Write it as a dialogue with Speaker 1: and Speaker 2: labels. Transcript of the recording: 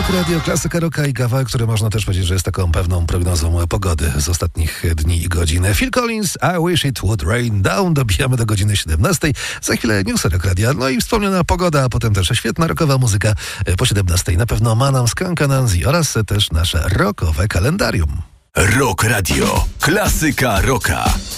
Speaker 1: Rock Radio, klasyka rocka i kawałek, który można też powiedzieć, że jest taką pewną prognozą pogody z ostatnich dni i godzin. Phil Collins, I Wish It Would Rain Down. Dobijamy do godziny 17. Za chwilę newsy Rock Radia, no i wspomniana pogoda, a potem też świetna rockowa muzyka po 17. Na pewno Manam z Kankananzi oraz też nasze rockowe kalendarium.
Speaker 2: Rock Radio, klasyka rocka.